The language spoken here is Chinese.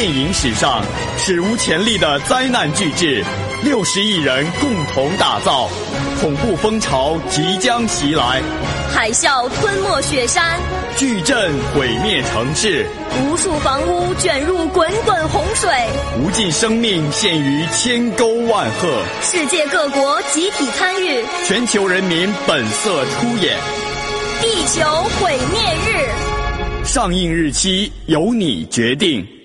电影史上史无前例的灾难巨制，60亿人共同打造，恐怖风潮即将袭来， 海啸吞没雪山， 巨震毁灭城市， 无数房屋卷入滚滚洪水， 无尽生命陷于千沟万壑， 世界各国集体参与， 全球人民本色出演。 地球毁灭日， 上映日期由你决定。